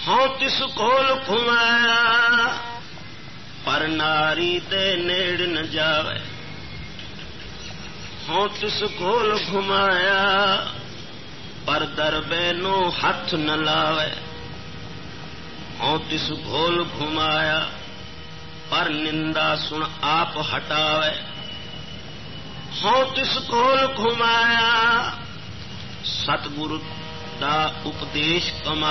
हों तिस कोल घुमाया पर नारी दे नेड़ न जावे। हों तिस कोल घुमाया पर दरबे नो हाथ न लावे। हों तिस कोल घुमाया पर निंदा सुन आप हटावे। हों तिस कोल घुमाया सतगुरु दा उपदेश कमा